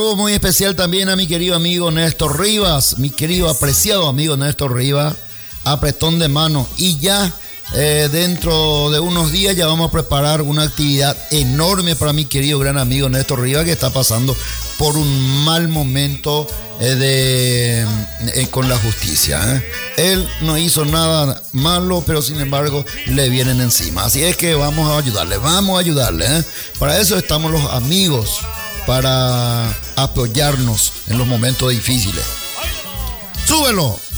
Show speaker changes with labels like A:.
A: Saludo muy especial también a mi querido amigo Néstor Rivas, mi querido apreciado amigo Néstor Rivas, apretón de mano. Y ya dentro de unos días ya vamos a preparar una actividad enorme para mi querido gran amigo Néstor Rivas, que está pasando por un mal momento con la justicia. Él no hizo nada malo, pero sin embargo le vienen encima. Así es que vamos a ayudarle. Para eso estamos los amigos, para apoyarnos en los momentos difíciles. ¡Súbelo!